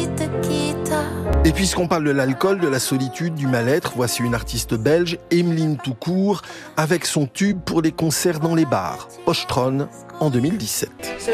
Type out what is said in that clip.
Et puisqu'on parle de l'alcool, de la solitude, du mal-être, voici une artiste belge, Emeline Toucourt, avec son tube pour les concerts dans les bars, Ostron, en 2017.